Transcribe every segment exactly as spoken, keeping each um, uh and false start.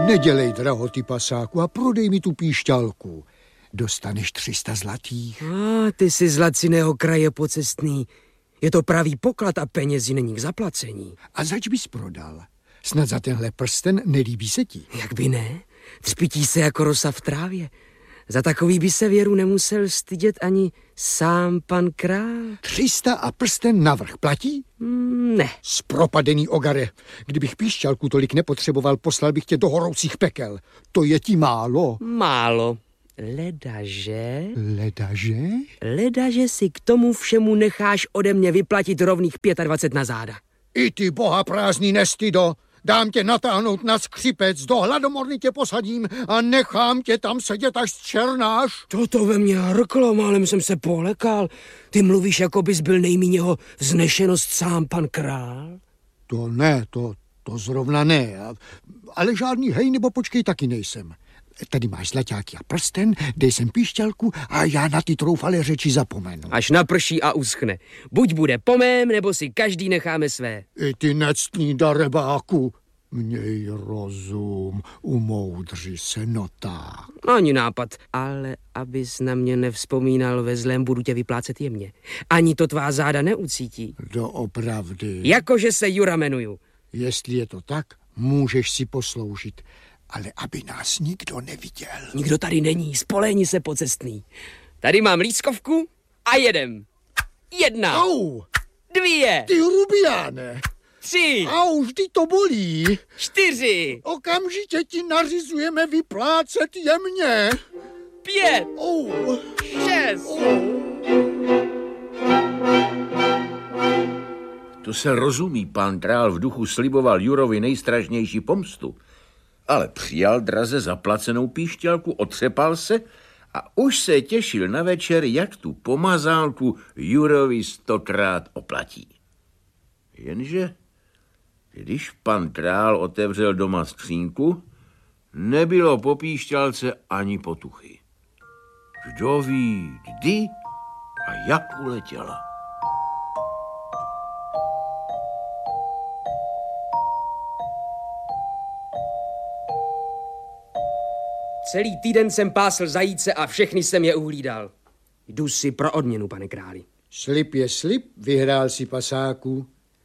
Nedělej drahoty, pasáku, a prodej mi tu píšťalku. Dostaneš tři sta zlatých. A ty jsi z laciného kraje pocestný. Je to pravý poklad a penězi není k zaplacení. A zač bys prodal? Snad za tenhle prsten nelíbí se ti. Jak by ne? Třpití se jako rosa v trávě. Za takový by se věru nemusel stydět ani sám pan král. Tři sta a prsten navrch platí? Mm, ne. Zpropadený ogare. Kdybych píšťalku tolik nepotřeboval, poslal bych tě do horoucích pekel. To je ti málo. Málo. Ledaže? Ledaže? Ledaže si k tomu všemu necháš ode mě vyplatit rovných dvacet pět na záda. I ty boha prázdný nestydo. Dám tě natáhnout na skřipec, do hladomorny tě posadím a nechám tě tam sedět, až zčernáš. Toto ve mně hrklo, málem jsem se polekal. Ty mluvíš, jako bys byl nejmíněho vznešenost sám pan král? To ne, to, to zrovna ne. Ale žádný hej nebo počkej taky nejsem. Tady máš zlaťáky a prsten, dej sem píšťalku a já na ty troufalé řeči zapomenu. Až naprší a uschne. Buď bude po mém, nebo si každý necháme své. I ty nectný darebáku. Měj rozum, umoudři se, notá. Ani nápad, ale abys na mě nevzpomínal ve zlém, budu tě vyplácet jemně. Ani to tvá záda neucítí. Doopravdy. Jakože se Jura jmenuju. Jestli je to tak, můžeš si posloužit. Ale aby nás nikdo neviděl. Nikdo tady není, spolehni se pocestný. Tady mám lískovku a jedem. Jedna. Au! Dvě. Ty hrubiáne. Tři. Au, vždy to bolí. Čtyři. Okamžitě ti nařizujeme vyplácet jemně. Pět. Au. Šest. Au. To se rozumí, pán král v duchu sliboval Jurovi nejstražnější pomstu. Ale přijal draze zaplacenou píšťalku, otřepal se a už se těšil na večer, jak tu pomazálku Jurovi stokrát oplatí. Jenže, když pan král otevřel doma skřínku, nebylo po píšťalce ani potuchy. Kdo ví, kdy a jak uletěla. Celý týden jsem pásl zajíce a všechny jsem je uhlídal. Jdu si pro odměnu, pane králi. Slib je slib, vyhrál si pasáku.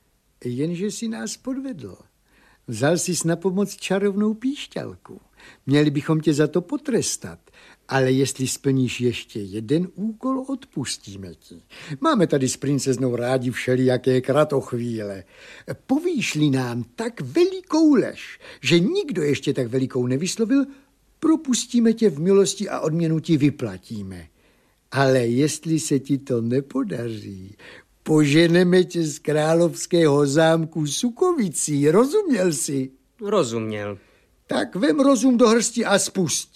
Jenže si nás podvedl. Vzal jsi na pomoc čarovnou píšťalku. Měli bychom tě za to potrestat. Ale jestli splníš ještě jeden úkol, odpustíme ti. Máme tady s princeznou rádi všelijaké kratochvíle. Povíš-li nám tak velikou lež, že nikdo ještě tak velikou nevyslovil, propustíme tě v milosti a odměnu ti vyplatíme. Ale jestli se ti to nepodaří, poženeme tě z královského zámku Sukovicí. Rozuměl jsi? Rozuměl. Tak vem rozum do hrsti a spusť.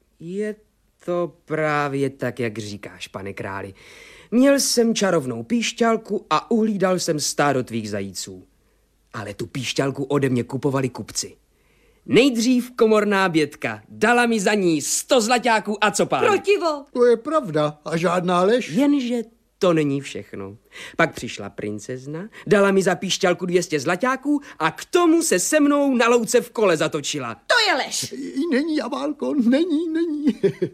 Je to právě tak, jak říkáš, pane králi. Měl jsem čarovnou píšťalku a uhlídal jsem stádo tvých zajíců. Ale tu píšťalku ode mě kupovali kupci. Nejdřív komorná bětka dala mi za ní sto zlaťáků a copánek. Protivo. To je pravda a žádná lež. Jenže to není všechno. Pak přišla princezna, dala mi za píšťalku dvě stě zlaťáků a k tomu se se mnou na louce v kole zatočila. To je lež. Není, Jamálko, není, není.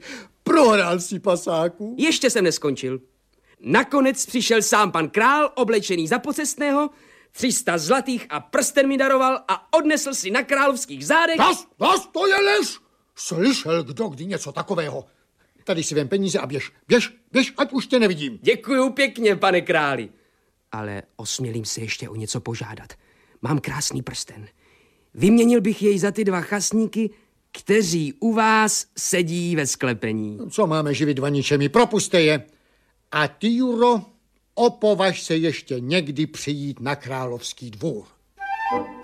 Prohrál si, pasáku. Ještě jsem neskončil. Nakonec přišel sám pan král, oblečený za pocestného, tři sta zlatých a prsten mi daroval a odnesl si na královských zádech. Das, das, to je lež. Slyšel kdo kdy něco takového. Tady si vem peníze a běž, běž, běž, ať už tě nevidím. Děkuju pěkně, pane králi. Ale osmělím se ještě o něco požádat. Mám krásný prsten. Vyměnil bych jej za ty dva chasníky, kteří u vás sedí ve sklepení. Co máme živit vaničemi, propuste je. A ty, Juro, opovaž se ještě někdy přijít na královský dvůr.